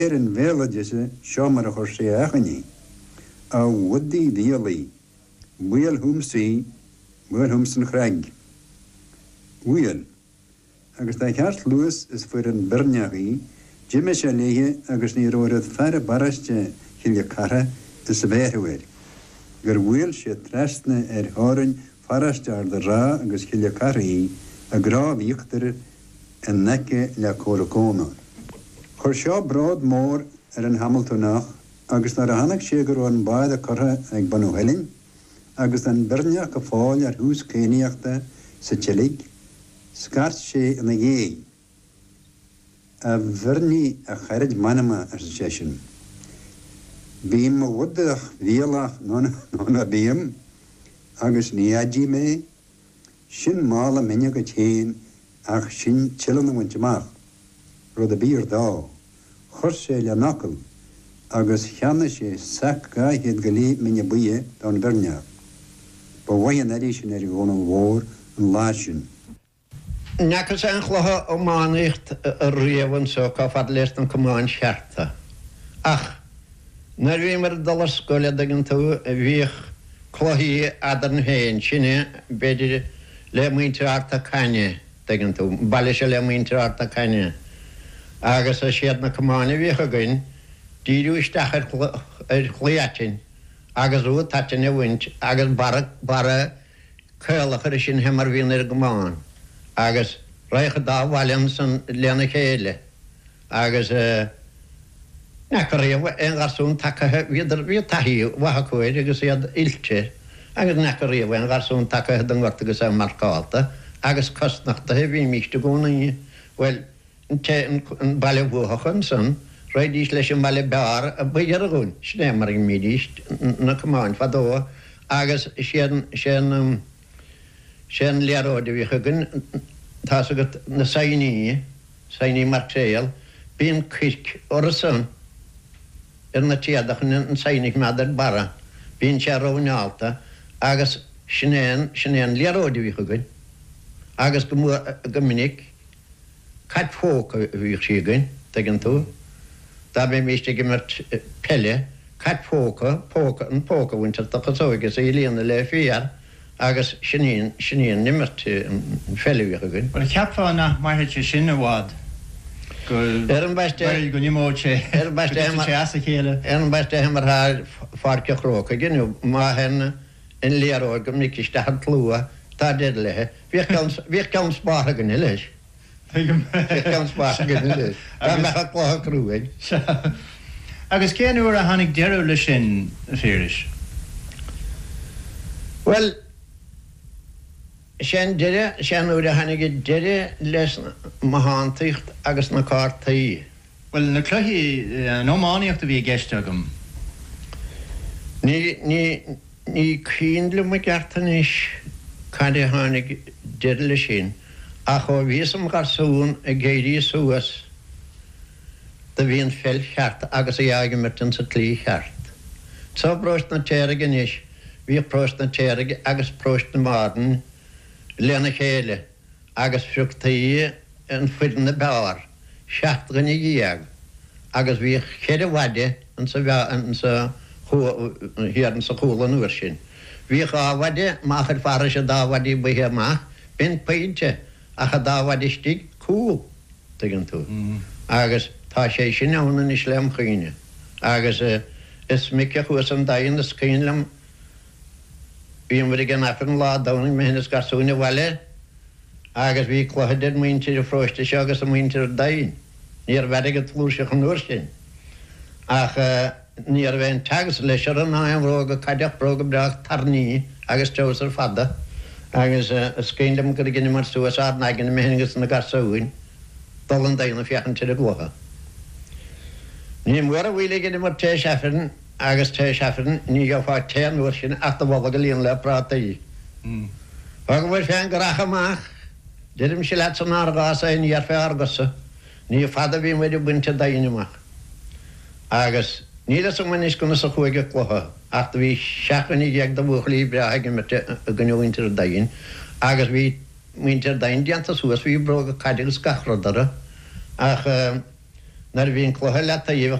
in village Shamar Horsea a woody dearly. Wheel Humsey, Wheel Humson Crag. Wheel. Agus da Hart Lewis is for an Bernari, Jimmy Shalehe, Agus Nero Fare Baraste, Hilliakara, is a better. Gur wheel she trastne Horan, Farastar the Ra, Agus Hilliakari, a grave Yukter, and Neke La Corocona. Horshaw broad more an Hamiltonach, Agus na Hanak Shaker on by the Corra ag Banu Helen, Agus an Berniak a fall at whose Keniakta, Sechelik, Scart she in the gay. A Verni a Haraj Manama association. Beam Woodach Vila non a beam, Agus Niaji me, Shin Mala Menyaga chain, Ach Shin Chillen Winchmach, Rod a beer daw, Horsella knuckle, Agus Hanashi sack guy had gally Menyabuye down Bernia. But why an addition at on war and lashin? Nakas Anchlaha o Manicht a Riavan so Kafat lest and command Sharta. Ach, Narvimer dollar scholar dagan to a Vich Clohi Adan Hain, Chine, Bedi Leminterata Kanye, dagan to Balisha Leminterata Kanye. Agus a Shedna command Vich again, Didu Stachar Cleatin, Agus Ru Tatin a winch, Agus Bara Curl a Harishin Hammerviner Gaman. Agus Reichda Williamson Lena Hele Agus Nakaria en garson taka vidar tahi wahako agus yad ilche Agus Nakaria en garson taka den vartigus markalta Agus kostnachta hevi mixte gona well en balle wohanson Reidis leshen balle bar a bayargun snemering midist na command vado Agus shen lero de vigen tasagat na saini martel bin kick orson na tiadach na saini madar bara bin charonalta Agus shnen lero de vigen Agus geminik kat folk vigen tegen da be miste gemet pelle kat poker winter ta kasoge seilene le fiar Agus Shinin nimmert fellewirgen. But a capfa na marche Shinawad. Go best go nimoche. Best Asakele. Best hammer haar farke kroke genu ma hen en lero gemnik staat klua ta dedle. Wir kan sparen helish. Wir kan sparen helish. Dan ma klua kruwe. Agus kenu a hanig dero lishin ferish. Well Shen ura hanige dere les mahanticht agus na kartai. Well na cluhi no money of the vi gestagum. Ni kindle me gartanish kade hanig dere leshin. Acho visum garsoon a geiri suas. De vin fel hart agus a jage met en satli hart. So brost na terganish. Vi prost na terg agus prost na maden. Lena Hele, Agus Fruktai and Fidden Bar, Shaftrin Yag, Agus we Hede Wade and so here and so cool and Urshin. We ha Wade, Mahad Farasha Dawadi Behema, Ben Painche, Ahadawadi stick, cool, taken to. Agus Tashin on an Islam Queen. Agus Esmika who was and die in the Skinlam. We were again up in law down in Menes Garsuna Valley. Agus we clouded me into the frost to Shagas and winter dying. Near Vadigat Lucia and Urshin. Ach, near when tags lesser and I am rogue a kadak broke black tarni, Agus Joseph father. Agus a skin them could get him at suicide, nagging the Menes and the Garsoin. Dolan down if you happen to the Gloha. Nim where we get him at Teshafen. Agus Teshafen, New York 10 Urshin after Wallagalian Leprati. Ogwe Fangarachamach, did him Shilats and Argasa in Yarfargasa. Near father being with the winter dynamach. Agus, neither someone is going to Sahuga Cloha. After we shakani yak the Wukli Bragam at Gunu winter dying. Agus we winter dying, Jantas was we broke a Cadil Skakrodara. Ach, nar bhíon chluthe le a